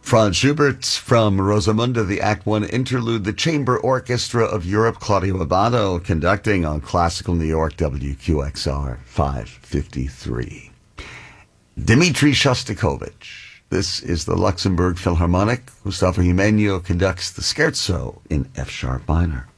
Franz Schubert from Rosamunde, the Act 1 interlude, the Chamber Orchestra of Europe, Claudio Abbado conducting on Classical New York, WQXR 553. Dmitri Shostakovich. This is the Luxembourg Philharmonic. Gustavo Jimenez conducts the Scherzo in F-sharp minor.